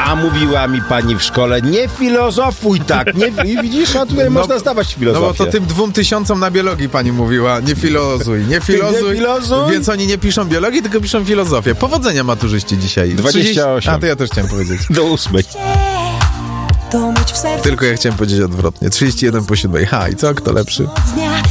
A mówiła mi pani w szkole, nie filozofuj tak, nie, i widzisz, a tutaj można zdawać filozofię. No bo to tym 2000 na biologii pani mówiła, nie filozuj, nie filozuj, więc oni nie piszą biologii, tylko piszą filozofię. Powodzenia maturzyści dzisiaj. 28. A to ja też chciałem powiedzieć. Do 8. To mieć w sercu Tylko ja chciałem powiedzieć odwrotnie. 31 po 7. Ha, i co? Kto lepszy? dnia.